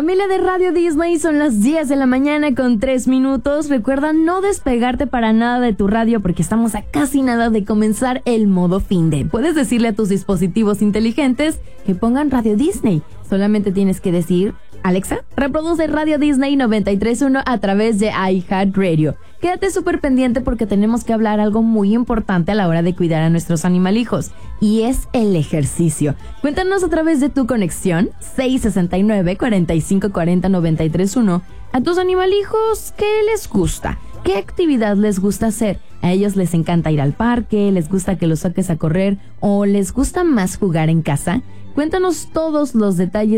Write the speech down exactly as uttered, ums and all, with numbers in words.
Familia de Radio Disney, son las diez de la mañana con tres minutos. Recuerda no despegarte para nada de tu radio porque estamos a casi nada de comenzar el modo finde. Puedes decirle a tus dispositivos inteligentes que pongan Radio Disney. Solamente tienes que decir: Alexa, reproduce Radio Disney noventa y tres punto uno a través de iHeartRadio. Quédate súper pendiente porque tenemos que hablar algo muy importante a la hora de cuidar a nuestros animalijos, y es el ejercicio. Cuéntanos a través de tu conexión seis sesenta y nueve, cuarenta y cinco cuarenta, noventa y tres uno a tus animalijos qué les gusta, qué actividad les gusta hacer. A ellos les encanta ir al parque, les gusta que los saques a correr o les gusta más jugar en casa. Cuéntanos todos los detalles